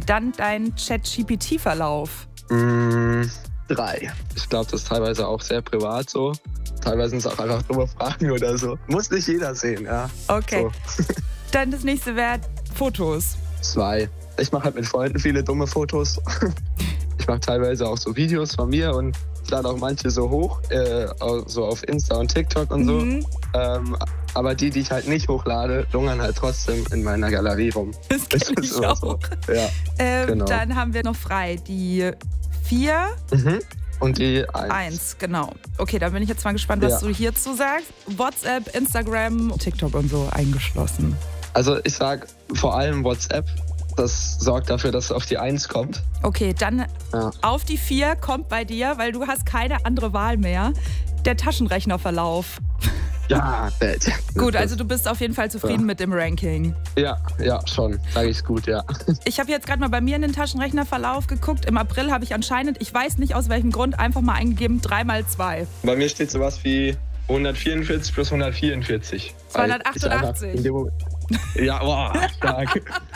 Dann dein ChatGPT-Verlauf. 3. Ich glaube, das ist teilweise auch sehr privat so. Teilweise sind es auch einfach dumme Fragen oder so. Muss nicht jeder sehen, ja. Okay. So. Dann das nächste wäre Fotos. 2. Ich mache halt mit Freunden viele dumme Fotos. Ich mache teilweise auch so Videos von mir und lade auch manche so hoch, so auf Insta und TikTok und so. Aber die ich halt nicht hochlade, lungern halt trotzdem in meiner Galerie rum. Das kenn ich auch. So. Ja, genau. Dann haben wir noch frei die 4. Und die 1. 1, genau. Okay, dann bin ich jetzt mal gespannt, was du hierzu sagst. WhatsApp, Instagram, TikTok und so eingeschlossen. Also ich sag vor allem WhatsApp. Das sorgt dafür, dass es auf die 1 kommt. Okay, dann auf die 4 kommt bei dir, weil du hast keine andere Wahl mehr, der Taschenrechnerverlauf. Ja, gut, also du bist auf jeden Fall zufrieden mit dem Ranking. Ja, schon. Sage ich gut, ja. Ich habe jetzt gerade mal bei mir in den Taschenrechnerverlauf geguckt. Im April habe ich anscheinend, ich weiß nicht aus welchem Grund, einfach mal eingegeben 3x2. Bei mir steht sowas wie 144 plus 144. 288. Ja, boah, stark.